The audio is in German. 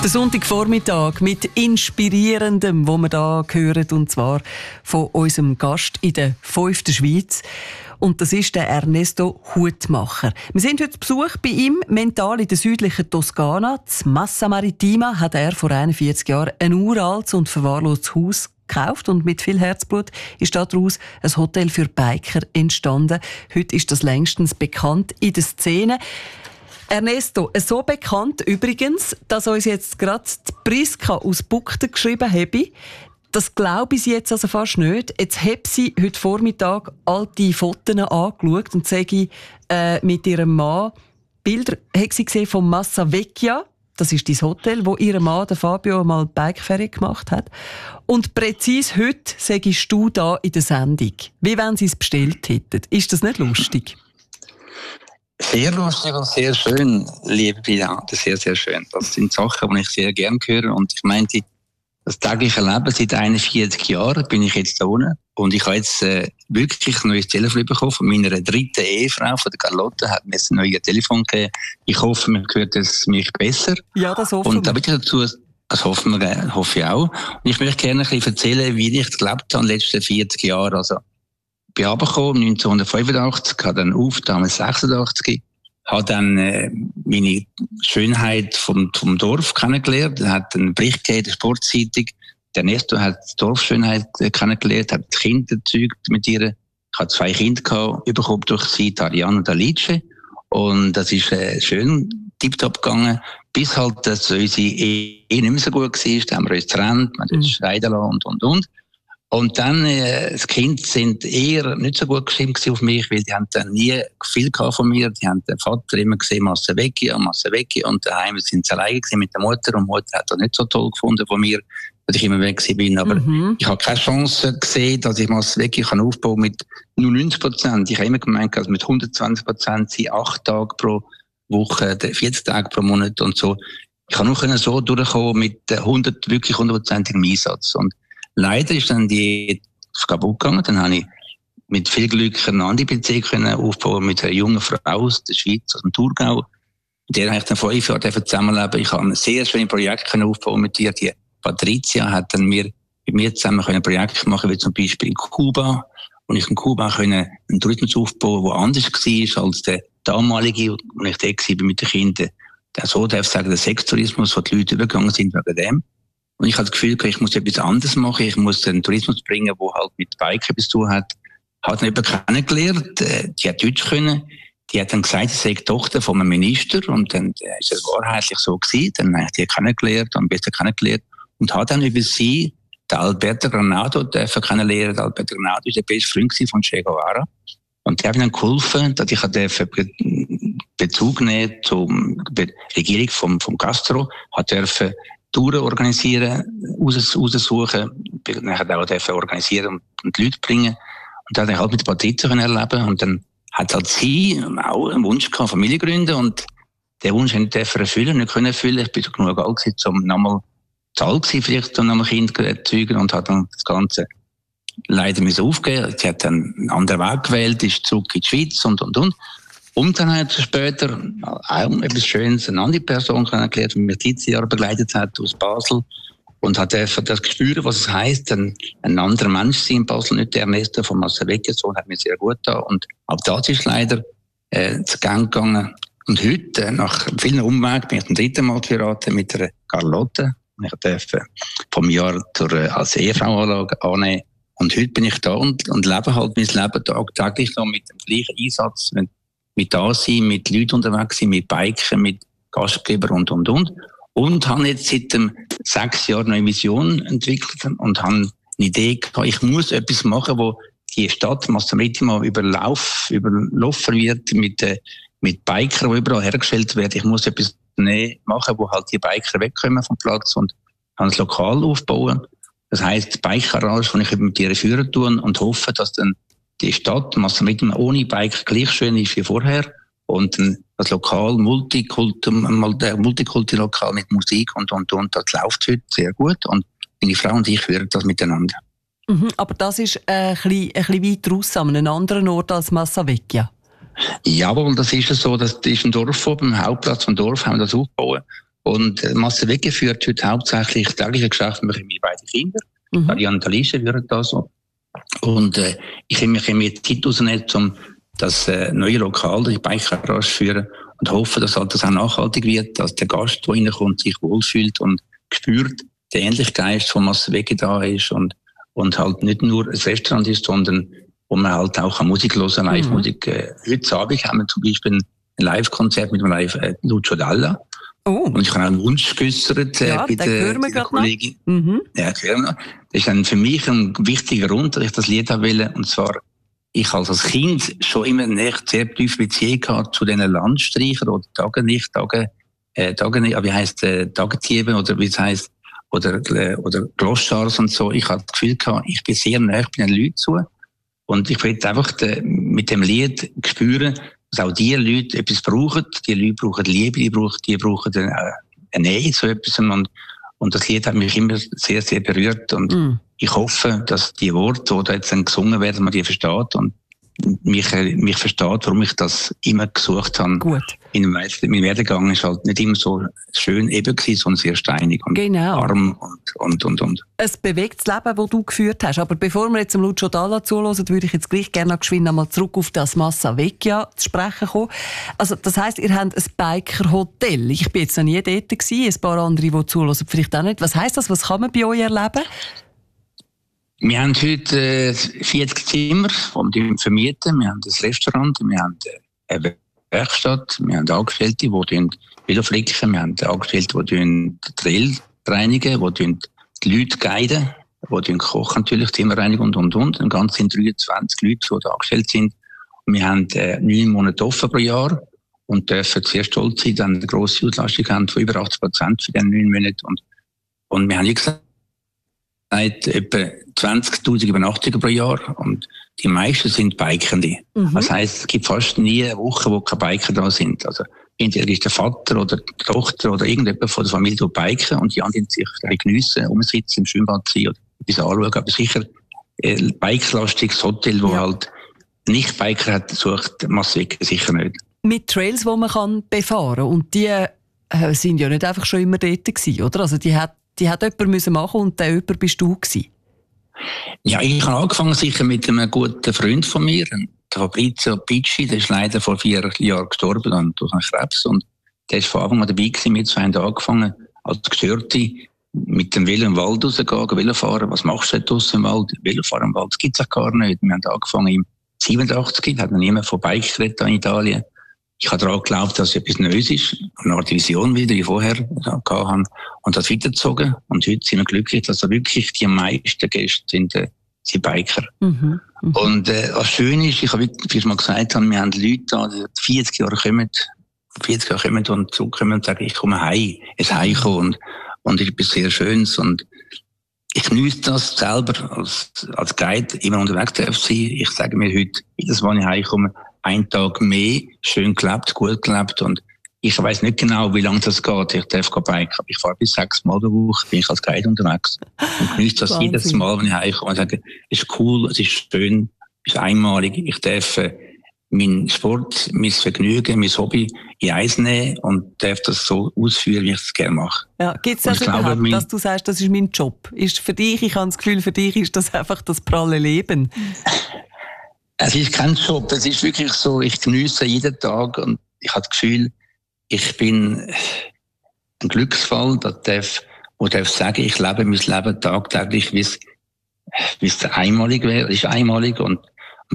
Der Sonntagvormittag mit Inspirierendem, wo wir da hören, und zwar von unserem Gast in der 5. Schweiz. Und das ist der Ernesto Hutmacher. Wir sind heute zu Besuch bei ihm, mental in der südlichen Toskana. In Massa Marittima hat er vor 41 Jahren ein uraltes und verwahrlostes Haus gekauft und mit viel Herzblut ist daraus ein Hotel für Biker entstanden. Heute ist das längstens bekannt in der Szene. Ernesto, so bekannt übrigens, dass uns jetzt gerade die Priska aus Bugden geschrieben habe. Das glaube ich jetzt also fast nicht. Jetzt habe sie heute Vormittag alte Fotos angeschaut und sage mit ihrem Mann Bilder hat sie gesehen vom Massa Vecchia. Das ist dein Hotel, wo ihr Mann, der Fabio, mal Bikeferien gemacht hat. Und präzise heute sagst du da in der Sendung, wie wenn sie es bestellt hätten. Ist das nicht lustig? Sehr lustig und sehr schön, liebe Beate, sehr, sehr schön. Das sind Sachen, die ich sehr gerne höre. Und ich meinte, das tägliche Leben, seit 41 Jahren bin ich jetzt da unten. Und ich habe jetzt wirklich ein neues Telefon bekommen von meiner dritten Ehefrau, von der Carlotta, hat mir ein neues Telefon gegeben. Ich hoffe, man hört es mich besser. Ja, das hoffen wir. Und da bitte dazu, das hoffe ich auch. Und ich möchte gerne ein bisschen erzählen, wie ich gelebt habe in den letzten 40 Jahren. Also, ich bin runtergekommen 1985, habe dann damals 86, habe dann meine Schönheit vom Dorf kennengelernt, hat einen Bericht gegeben in der Sportzeitung. Der Ernesto hat die Dorfschönheit kennengelernt, hat Kinder gezeugt mit ihr. Ich hatte 2 Kinder bekommen durch sie, Ariane und Alice. Und das ist schön tiptop gegangen, bis halt, dass unsere Ehe nicht mehr so gut war. Da haben wir uns getrennt, wir haben uns scheiden lassen und. Und dann, das Kind sind eher nicht so gut gestimmt auf mich, weil die haben dann nie viel von mir. Die haben den Vater immer gesehen, Massa Vecchia. Und daheim sind sie alleine gewesen mit der Mutter. Und die Mutter hat das nicht so toll gefunden von mir, dass ich immer weg bin. Aber ich habe keine Chance gesehen, dass ich Massa Vecchia aufbauen kann mit nur 90%. Ich habe immer gemeint, dass mit 120% sind 8 Tage pro Woche, 40 Tage pro Monat und so. Ich kann nur so durchkommen mit wirklich 100%igem Einsatz. Und leider ist dann die kaputt gegangen. Dann habe ich mit viel Glück eine andere Beziehung aufbauen mit einer jungen Frau aus der Schweiz, aus dem Thurgau. Mit der habe ich dann 5 Jahre zusammenleben. Ich habe ein sehr schönes Projekt aufbauen mit ihr. Die Patricia hat dann mit mir zusammen ein Projekt machen, wie zum Beispiel in Kuba. Und ich in Kuba einen Tourismus aufbauen, der anders war als der damalige, wo ich da war mit den Kindern. So darf ich sagen, der Sextourismus, wo die Leute übergegangen sind wegen dem. Und ich habe das Gefühl, ich muss etwas anderes machen. Ich muss einen Tourismus bringen, der halt mit Biken etwas zu tun hat. Hat dann jemanden kennengelernt, die hat Deutsch können. Die hat dann gesagt, sie sei die Tochter von einem Minister. Und dann ist es wahrheitlich so gewesen. Dann habe ich die kennengelernt, am besten kennengelernt. Und hat dann über sie den Alberto Granado kennenlernen. Der Alberto Granado war der beste Freund von Che Guevara. Und der hat mir dann geholfen, dass ich Bezug nehmen zur Regierung vom Castro, hat dürfen Touren organisieren, raussuchen, dann hat auch organisieren und die Leute bringen. Und dann hat er halt mit Patrizia erleben. Und dann hat halt sie auch einen Wunsch gehabt, Familie gründen. Und den Wunsch nicht erfüllen, nicht können erfüllen. Ich bin so genug alt gewesen, um nochmal zu alt gewesen, vielleicht um nochmal Kinder zu erzeugen, und hat dann das Ganze leider aufgeben. Sie hat dann einen anderen Weg gewählt, ist zurück in die Schweiz und. Und dann hat sie später auch etwas Schönes, eine andere Person kennengelernt, die mich 13 Jahre begleitet hat aus Basel. Und hat das gespürt, was es heisst, ein anderer Mensch sein in Basel, nicht der Ernesto von Massa Vecchia, so hat mir sehr gut getan. Und auch das ist leider zu Gang gegangen. Und heute, nach vielen Umwegen, bin ich zum 3. Mal geheiratet mit der Carlotta. Ich durfte vom Jahr als Ehefrau annehmen. Und heute bin ich da und lebe halt mein Leben tagtäglich noch mit dem gleichen Einsatz, mit da sein, mit Leuten unterwegs sein, mit Biken, mit Gastgeber und. Und habe jetzt seit 6 Jahren eine Vision entwickelt und habe eine Idee gehabt, ich muss etwas machen, wo die Stadt Massa Marittima überlaufen wird mit Bikern, die überall hergestellt werden. Ich muss etwas machen, wo halt die Biker wegkommen vom Platz, und kann ein Lokal aufbauen. Das heisst, Bike-Garage, wo ich mit ihr führen tue und hoffe, dass dann die Stadt Massa Marittima ohne Bike gleich schön ist wie vorher. Und das Lokal, Multikulti-Lokal mit Musik und. Das läuft heute sehr gut. Und meine Frau und ich hören das miteinander. Aber das ist ein bisschen weiter raus, an einem anderen Ort als Massa Vecchia. Jawohl, das ist so. Das ist ein Dorf oben, am Hauptplatz vom Dorf haben wir das aufgebaut. Und Masse weggeführt heute hauptsächlich tägliche Geschäfte mit meinen beiden Kindern. Ariane und Alicia würden da so. Und ich habe mich mehr Zeit rausnehmen, um das neue Lokal, die Bike-Garage führen und hoffe, dass halt das auch nachhaltig wird, dass der Gast, der reinkommt, sich wohlfühlt und spürt, der Ähnlichkeit von Masse Wege da ist und halt nicht nur ein Restaurant ist, sondern wo man halt auch Musik hören, Live-Musik. Heute Abend haben wir zum Beispiel ein Live-Konzert mit dem Lucio Dalla. Oh. Und ich habe auch einen Wunsch geäussert bei der Kollegin. Ja, hören wir noch. Das ist dann für mich ein wichtiger Grund, dass ich das Lied wollte. Und zwar, ich als Kind schon immer eine sehr tiefe Beziehung gehabt zu diesen Landstreichern oder wie heisst Tagetieben oder wie es heisst, oder Gloschars und so. Ich hatte das Gefühl gehabt, ich bin sehr nahe bei den Leuten zu. Und ich will einfach mit dem Lied spüren, dass auch die Leute etwas brauchen. Die Leute brauchen Liebe, die brauchen eine Nähe zu etwas. Und das Lied hat mich immer sehr, sehr berührt. Und ich hoffe, dass die Worte, die da jetzt gesungen werden, man die versteht und mich versteht, warum ich das immer gesucht habe. Gut. Mein Werdegang ist halt nicht immer so schön eben gewesen, sondern sehr steinig und arm und. Ein bewegtes Leben, das du geführt hast. Aber bevor wir jetzt dem Lucio Dalla zuhören, würde ich jetzt gleich gerne geschwind einmal zurück auf das Massa Vecchia zu sprechen kommen. Also, das heisst, ihr habt ein Biker-Hotel. Ich bin jetzt noch nie dort gewesen. Ein paar andere, die zuhören, vielleicht auch nicht. Was heisst das? Was kann man bei euch erleben? Wir haben heute 40 Zimmer, die wir vermieten. Wir haben ein Restaurant, wir haben eine Werkstatt, wir haben Angestellte, die Velo flicken, wir haben Angestellte, die Trail reinigen, die Leute guiden, die kochen natürlich, Zimmerreinigung und. Und ganz sind 23 Leute, die da angestellt sind. Und wir haben 9 Monate offen pro Jahr und dürfen sehr stolz sein, dass wir eine grosse Auslastung haben von über 80% für diese 9 Monate. Und wir haben, wie gesagt, etwa 20.000 Übernachtungen pro Jahr und die meisten sind Bikende. Das heisst, es gibt fast nie eine Woche, wo keine Biker da sind. Also entweder ist der Vater oder die Tochter oder irgendjemand von der Familie, die biken und die anderen sich geniessen, umsitzen, im Schwimmbad sein oder etwas anschauen. Aber sicher ein bikelastiges Hotel, wo halt nicht Biker hat, sucht Masse Vecchia sicher nicht. Mit Trails, die man befahren kann. Und die sind ja nicht einfach schon immer dort gewesen, oder? Also die hat jemand machen und der jemand bist du gewesen. Ja, ich habe angefangen sicher mit einem guten Freund von mir, der Fabrizio Picci, der ist leider vor 4 Jahren gestorben durch einen Krebs und der ist von Anfang an dabei gewesen, mit 2 Jahren angefangen, als Gestörte mit dem Velo im Wald rausgehen, Velofahren. Was machst du draussen im Wald? Velofahren im Wald, das gibt's auch gar nicht. Wir haben angefangen im 87, hat noch niemand von Bike geredet in Italien. Ich habe daran geglaubt, dass es etwas Neues ist, eine Art Vision wieder, wie vorher hatten, und das weitergezogen. Und heute sind wir glücklich, dass da wirklich die meisten Gäste sind Biker. Und was schön ist, ich habe, wie ich mal gesagt habe, wir haben Leute da, die 40 Jahre kommen und zurückkommen und sagen, ich komme heim, es heimkommen. Und es ist etwas sehr Schönes. Und ich genieße das selber als Guide immer unterwegs zu sein. Ich sage mir heute, jedes Mal, wenn ich heimkomme, einen Tag mehr, schön gelebt, gut gelebt und ich weiss nicht genau, wie lange das geht. Ich darf biken, aber ich fahre bis 6 Mal pro Woche, bin ich als Guide unterwegs und genieße das jedes Mal, wenn ich heimkomme und sage, es ist cool, es ist schön, es ist einmalig. Ich darf meinen Sport, mein Vergnügen, mein Hobby in eins nehmen und darf das so ausführen, wie ich es gerne mache. Ja, gibt es das überhaupt, dass du sagst, das ist mein Job? Ist für dich, ich habe das Gefühl, für dich ist das einfach das pralle Leben? Es ist kein Job, es ist wirklich so, ich genieße jeden Tag und ich habe das Gefühl, ich bin ein Glücksfall, wo darf sagen, ich lebe mein Leben tagtäglich, wie es einmalig wäre. Es ist einmalig und